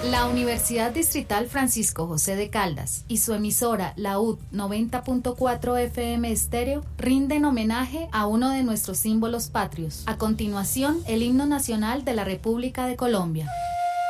La Universidad Distrital Francisco José de Caldas y su emisora, la UD 90.4 FM Estéreo, rinden homenaje a uno de nuestros símbolos patrios. A continuación, el himno nacional de la República de Colombia.